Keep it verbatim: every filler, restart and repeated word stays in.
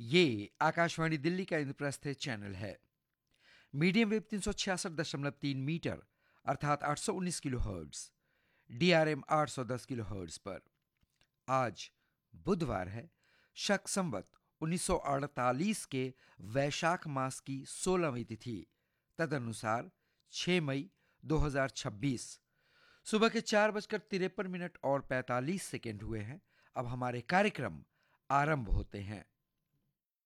ये आकाशवाणी दिल्ली का इंद्रप्रस्थ चैनल है। मीडियम वेव तीन सौ छियासठ दशमलव तीन मीटर अर्थात आठ सौ उन्नीस किलो हर्ट्ज, डीआरएम आठ सौ दस किलो हर्ट्ज पर। आज बुधवार है, शक संवत उन्नीस सौ अड़तालीस के वैशाख मास की सोलहवीं तिथि, तदनुसार छह मई दो हजार छब्बीस। सुबह के चार बजकर तिरपन मिनट और पैंतालीस सेकेंड हुए हैं। अब हमारे कार्यक्रम आरंभ होते हैं।